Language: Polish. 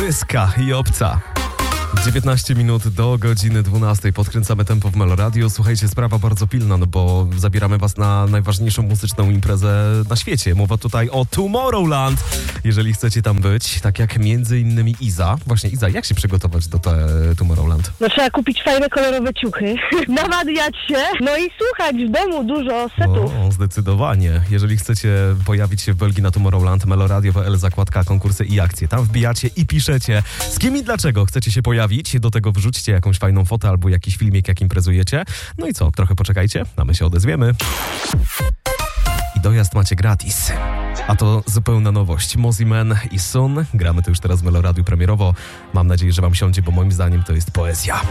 Błyska i Obca. 19 minut do godziny 12. Podkręcamy tempo w Meloradiu. Słuchajcie, sprawa bardzo pilna, no bo zabieramy was na najważniejszą muzyczną imprezę na świecie. Mowa tutaj o Tomorrowland. Jeżeli chcecie tam być, tak jak między innymi Iza. Właśnie Iza, jak się przygotować do Tomorrowland? No trzeba kupić fajne, kolorowe ciuchy, nawadniać się, no i słuchać w domu dużo setów. O, zdecydowanie. Jeżeli chcecie pojawić się w Belgii na Tomorrowland, meloradio.pl, zakładka konkursy i akcje. Tam wbijacie i piszecie, z kim i dlaczego chcecie się pojawić. Do tego wrzućcie jakąś fajną fotę albo jakiś filmik, jak imprezujecie. No i co, trochę poczekajcie, a my się odezwiemy. I dojazd macie gratis. A to zupełna nowość. Mozzie Man i Sun. Gramy to już teraz w Meloradiu premierowo. Mam nadzieję, że wam siądzie, bo moim zdaniem to jest poezja.